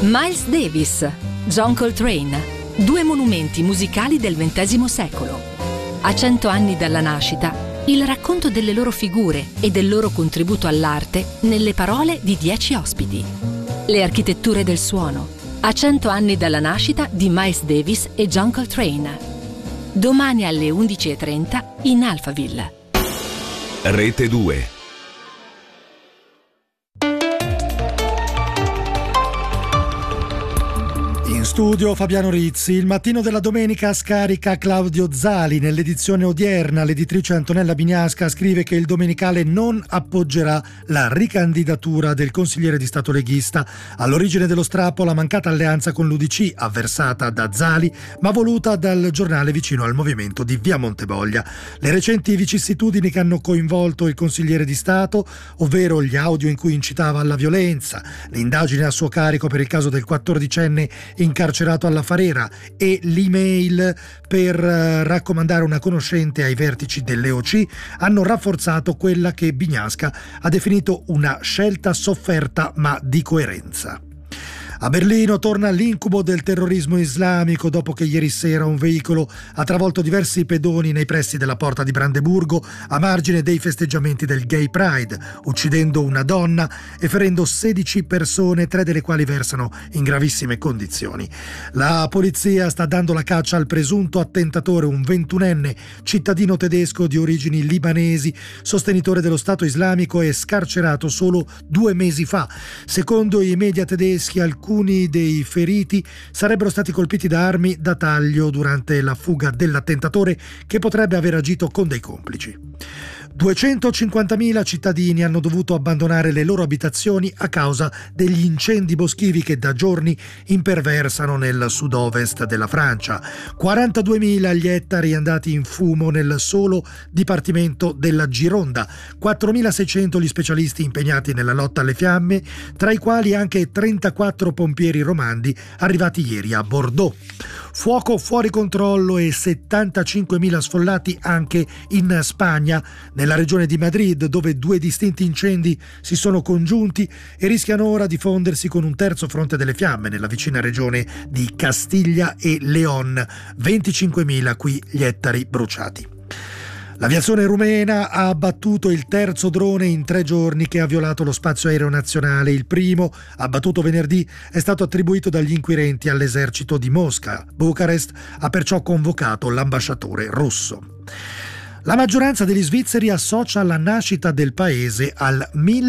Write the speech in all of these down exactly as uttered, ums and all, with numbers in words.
Miles Davis, John Coltrane, due monumenti musicali del ventesimo secolo. A cento anni dalla nascita, il racconto delle loro figure e del loro contributo all'arte nelle parole di dieci ospiti. Le architetture del suono. A cento anni dalla nascita di Miles Davis e John Coltrane. Domani alle undici e trenta in Alphaville. Rete due. In studio Fabiano Rizzi. Il mattino della domenica scarica Claudio Zali. Nell'edizione odierna l'editrice Antonella Bignasca scrive che il Domenicale non appoggerà la ricandidatura del consigliere di Stato leghista. All'origine dello strappo la mancata alleanza con l'U D C, avversata da Zali ma voluta dal giornale vicino al movimento di Via Montevoglia. Le recenti vicissitudini che hanno coinvolto il consigliere di Stato, ovvero gli audio in cui incitava alla violenza, le indagini a suo carico per il caso del quattordicenne incarcerato alla Farera e l'email per raccomandare una conoscente ai vertici dell'E O C, hanno rafforzato quella che Bignasca ha definito una scelta sofferta ma di coerenza. A Berlino torna l'incubo del terrorismo islamico dopo che ieri sera un veicolo ha travolto diversi pedoni nei pressi della porta di Brandeburgo a margine dei festeggiamenti del Gay Pride, uccidendo una donna e ferendo sedici persone, tre delle quali versano in gravissime condizioni. La polizia sta dando la caccia al presunto attentatore, un ventunenne cittadino tedesco di origini libanesi, sostenitore dello Stato islamico e scarcerato solo due mesi fa. Secondo i media tedeschi, alcuni Alcuni dei feriti sarebbero stati colpiti da armi da taglio durante la fuga dell'attentatore, che potrebbe aver agito con dei complici. duecentocinquantamila cittadini hanno dovuto abbandonare le loro abitazioni a causa degli incendi boschivi che da giorni imperversano nel sud-ovest della Francia. quarantaduemila gli ettari andati in fumo nel solo dipartimento della Gironda, quattromilaseicento gli specialisti impegnati nella lotta alle fiamme, tra i quali anche trentaquattro pompieri romandi arrivati ieri a Bordeaux. Fuoco fuori controllo e settantacinquemila sfollati anche in Spagna, nella regione di Madrid, dove due distinti incendi si sono congiunti e rischiano ora di fondersi con un terzo fronte delle fiamme nella vicina regione di Castiglia e León. venticinquemila qui gli ettari bruciati. L'aviazione rumena ha abbattuto il terzo drone in tre giorni che ha violato lo spazio aereo nazionale. Il primo, abbattuto venerdì, è stato attribuito dagli inquirenti all'esercito di Mosca. Bucarest ha perciò convocato l'ambasciatore russo. La maggioranza degli svizzeri associa la nascita del paese al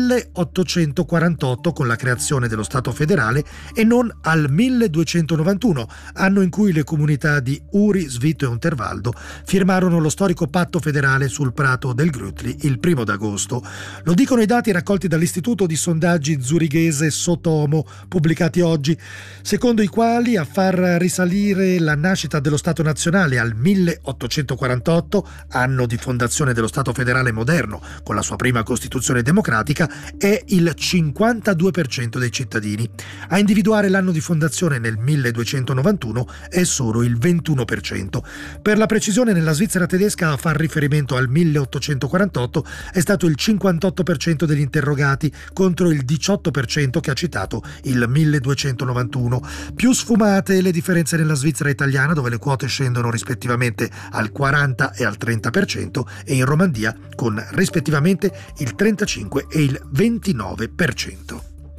milleottocentoquarantotto con la creazione dello Stato federale e non al milleduecentonovantuno, anno in cui le comunità di Uri, Svito e Unterwaldo firmarono lo storico patto federale sul prato del Grütli il primo d'agosto. Lo dicono i dati raccolti dall'istituto di sondaggi zurighese Sotomo, pubblicati oggi, secondo i quali a far risalire la nascita dello Stato nazionale al milleottocentoquarantotto, anno di fondazione dello Stato federale moderno con la sua prima Costituzione democratica, è il cinquantadue per cento dei cittadini. A individuare l'anno di fondazione nel milleduecentonovantuno è solo il ventuno per cento. Per la precisione, nella Svizzera tedesca a far riferimento al milleottocentoquarantotto è stato il cinquantotto per cento degli interrogati contro il diciotto per cento che ha citato il milleduecentonovantuno. Più sfumate le differenze nella Svizzera italiana, dove le quote scendono rispettivamente al quaranta e al trenta per cento, e in Romandia con rispettivamente il trentacinque e il ventinove per cento.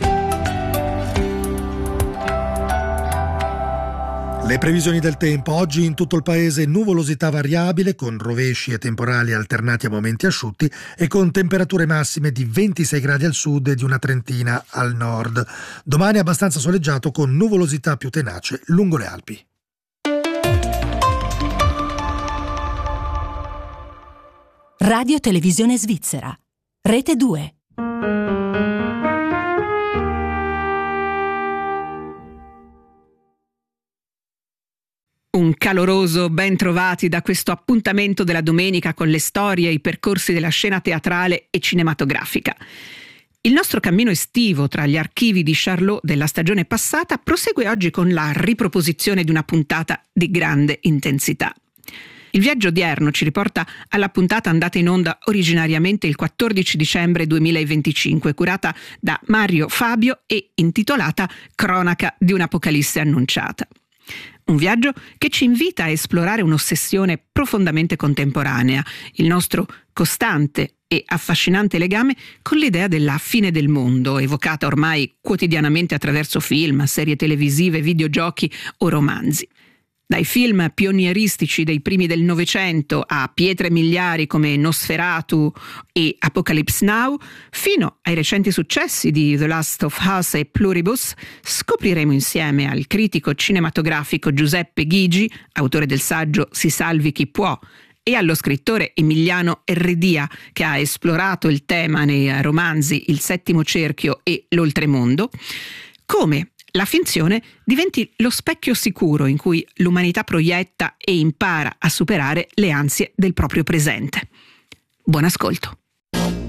Le previsioni del tempo. Oggi in tutto il paese nuvolosità variabile con rovesci e temporali alternati a momenti asciutti e con temperature massime di ventisei gradi al sud e di una trentina al nord. Domani abbastanza soleggiato con nuvolosità più tenace lungo le Alpi. Radio Televisione Svizzera, Rete due. Un caloroso ben trovati da questo appuntamento della domenica con le storie e i percorsi della scena teatrale e cinematografica. Il nostro cammino estivo tra gli archivi di Charlot della stagione passata prosegue oggi con la riproposizione di una puntata di grande intensità. Il viaggio odierno ci riporta alla puntata andata in onda originariamente il quattordici dicembre duemilaventicinque, curata da Mario Fabio e intitolata Cronaca di un'Apocalisse annunciata. Un viaggio che ci invita a esplorare un'ossessione profondamente contemporanea, il nostro costante e affascinante legame con l'idea della fine del mondo, evocata ormai quotidianamente attraverso film, serie televisive, videogiochi o romanzi. Dai film pionieristici dei primi del Novecento a pietre miliari come Nosferatu e Apocalypse Now, fino ai recenti successi di The Last of Us e Pluribus, scopriremo insieme al critico cinematografico Giuseppe Ghigi, autore del saggio Si salvi chi può, e allo scrittore Emiliano Erredia, che ha esplorato il tema nei romanzi Il settimo cerchio e L'oltremondo, come la finzione diventi lo specchio sicuro in cui l'umanità proietta e impara a superare le ansie del proprio presente. Buon ascolto.